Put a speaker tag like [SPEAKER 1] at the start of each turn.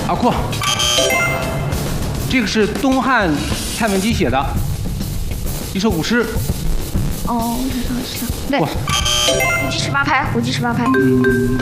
[SPEAKER 1] 阿阔，这个是东汉蔡文姬写的一首古诗。
[SPEAKER 2] 哦，我知道，对，虎击18拍，虎击18拍。